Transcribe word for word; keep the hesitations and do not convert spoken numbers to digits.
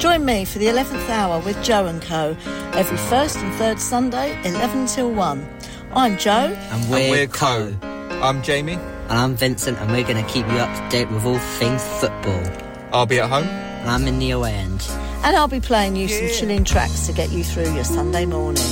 Join me for the eleventh hour with Joe and Co. every first and third Sunday, eleven till one. I'm Joe. And we're, and we're Co. Co. I'm Jamie. And I'm Vincent, and we're going to keep you up to date with all things football. I'll be at home. And I'm in the away end. And I'll be playing you some chilling tracks to get you through your Sunday morning.